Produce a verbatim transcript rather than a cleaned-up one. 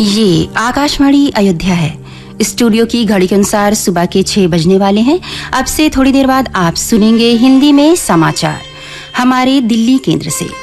ये आकाशवाणी अयोध्या है। स्टूडियो की घड़ी के अनुसार सुबह के छह बजने वाले हैं। अब से थोड़ी देर बाद आप सुनेंगे हिंदी में समाचार हमारे दिल्ली केंद्र से।